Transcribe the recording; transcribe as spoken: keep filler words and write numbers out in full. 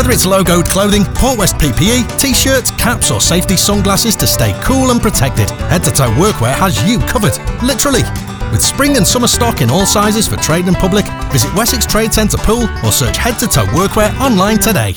Whether it's logoed clothing, Port West P P E, t-shirts, caps or safety sunglasses to stay cool and protected, Head to Toe Workwear has you covered, literally. With spring and summer stock in all sizes for trade and public, visit Wessex Trade Centre Pool or search Head to Toe Workwear online today.